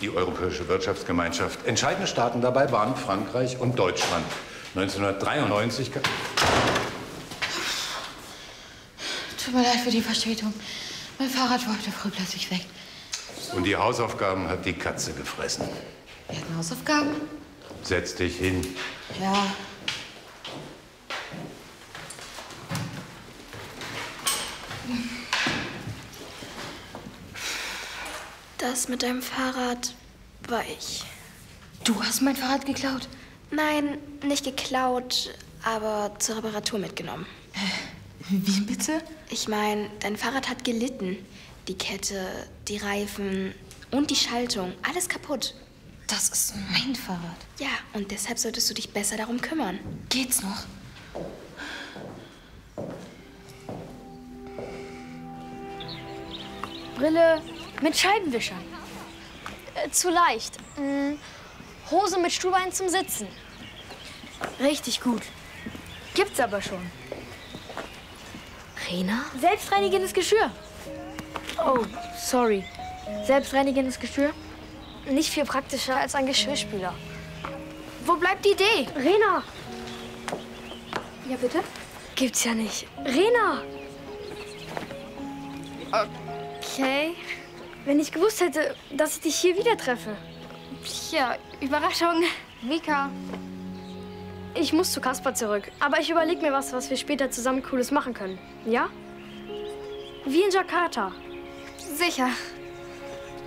die Europäische Wirtschaftsgemeinschaft. Entscheidende Staaten dabei waren Frankreich und Deutschland. 1993... Tut mir leid für die Verspätung. Mein Fahrrad war heute früh plötzlich weg. Und die Hausaufgaben hat die Katze gefressen. Wir hatten Hausaufgaben? Setz dich hin. Ja. Das mit deinem Fahrrad war ich. Du hast mein Fahrrad geklaut? Nein, nicht geklaut, aber zur Reparatur mitgenommen. Wie bitte? Ich meine, dein Fahrrad hat gelitten. Die Kette, die Reifen und die Schaltung, alles kaputt. Das ist mein Fahrrad. Ja, und deshalb solltest du dich besser darum kümmern. Geht's noch? Brille mit Scheibenwischern. Zu leicht. Hose mit Stuhlbein zum Sitzen. Richtig gut. Gibt's aber schon. Rena? Selbstreinigendes Geschirr. Oh, sorry. Selbstreinigendes Geschirr? Nicht viel praktischer als ein Geschirrspüler. Wo bleibt die Idee? Rena! Ja, bitte? Gibt's ja nicht. Rena! Okay. Wenn ich gewusst hätte, dass ich dich hier wieder treffe. Ja, Überraschung. Vika. Ich muss zu Kaspar zurück. Aber ich überlege mir was wir später zusammen Cooles machen können. Ja? Wie in Jakarta. Sicher.